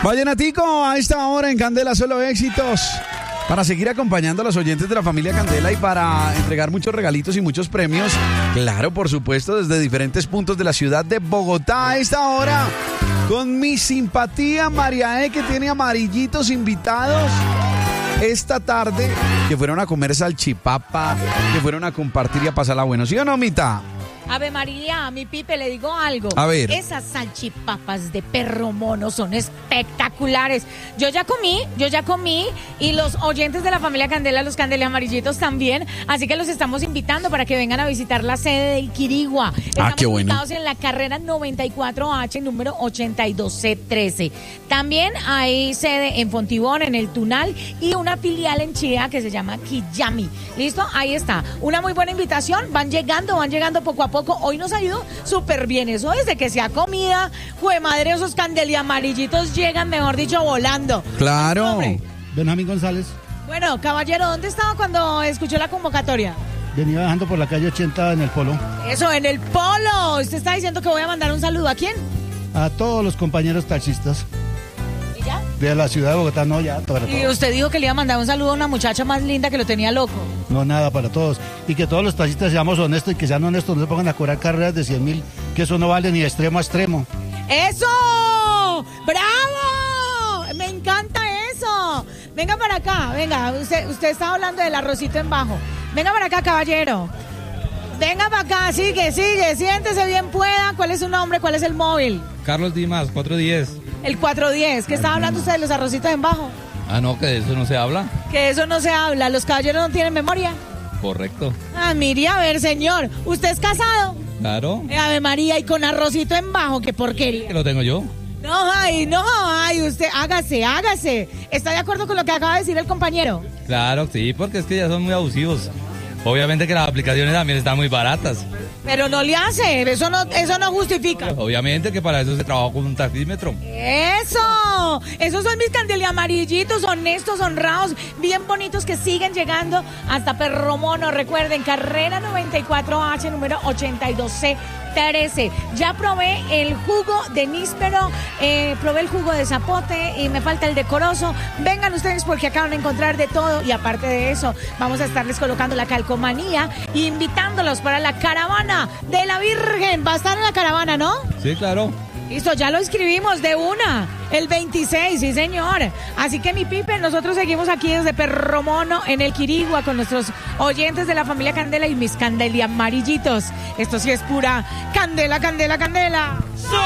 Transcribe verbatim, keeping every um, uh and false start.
Vallenatico a esta hora en Candela, solo éxitos. Para seguir acompañando a los oyentes de la familia Candela y para entregar muchos regalitos y muchos premios. Claro, por supuesto, desde diferentes puntos de la ciudad de Bogotá a esta hora. Con mi simpatía María E, que tiene amarillitos invitados esta tarde, que fueron a comer salchipapa, que fueron a compartir y a pasarla bueno. ¿Sí o no, Mita? Ave María, a mi Pipe le digo algo. A ver. Esas salchipapas de perro mono son espectaculares. Yo ya comí, yo ya comí y los oyentes de la familia Candela, los Candela amarillitos también. Así que los estamos invitando para que vengan a visitar la sede de Iquirigua. Estamos ah, qué bueno. ubicados en la carrera noventa y cuatro H, número ochenta y dos C trece. También hay sede en Fontibón, en el Tunal y una filial en Chía que se llama Quillami. ¿Listo? Ahí está. Una muy buena invitación. Van llegando, van llegando poco a poco. Hoy nos ha ido súper bien. Eso desde que sea comida, jue madre, esos Candela amarillitos llegan, mejor dicho, volando. Claro. Benjamín González. Bueno, caballero, ¿dónde estaba cuando escuchó la convocatoria? Venía bajando por la calle ochenta en el Polo. Eso, en el Polo. Usted está diciendo que voy a mandar un saludo. ¿A quién? A todos los compañeros taxistas. ¿Y ya? De la ciudad de Bogotá, no, ya, para Y todos. usted dijo que le iba a mandar un saludo a una muchacha más linda que lo tenía loco. No, nada, para todos. Y que todos los taxistas seamos honestos y que sean honestos, no se pongan a cobrar carreras de cien mil, que eso no vale ni de extremo a extremo. ¡Eso! ¡Bravo! Me encanta eso. Venga para acá, venga. Usted, usted está hablando del arrocito en bajo. Venga para acá, caballero. Venga para acá, sigue, sigue. Siéntese bien pueda. ¿Cuál es su nombre? ¿Cuál es el móvil? Carlos Dimas, cuatro diez. El cuatro diez. ¿Qué estaba hablando usted de los arrocitos en bajo? Ah, no, que de eso no se habla. Que de eso no se habla. ¿Los caballeros no tienen memoria? Correcto. Ah, mire, a ver, señor. ¿Usted es casado? Claro. Eh, Ave María, y con arrocito en bajo, qué porquería. Que lo tengo yo. No, ay, no, ay, usted, hágase, hágase. ¿Está de acuerdo con lo que acaba de decir el compañero? Claro, sí, porque es que ya son muy abusivos. Obviamente que las aplicaciones también están muy baratas. Pero no le hace, eso no, eso no justifica. Obviamente que para eso se trabaja con un taxímetro. ¡Eso! Esos son mis Candela amarillitos, honestos, honrados, bien bonitos que siguen llegando hasta Perromono. Recuerden, carrera noventa y cuatro H, número ochenta y dos C trece. Ya probé el jugo de níspero, eh, probé el jugo de zapote y me falta el decoroso. Vengan ustedes porque acaban de encontrar de todo y aparte de eso, vamos a estarles colocando la calcomanía e invitándolos para la caravana de la Virgen. Va a estar en la caravana, ¿no? Sí, claro. Listo, ya lo escribimos de una, el veintiséis, sí señor. Así que mi Pipe, nosotros seguimos aquí desde Perromono en el Quirigua con nuestros oyentes de la familia Candela y mis Candela amarillitos. Esto sí es pura Candela, Candela, Candela.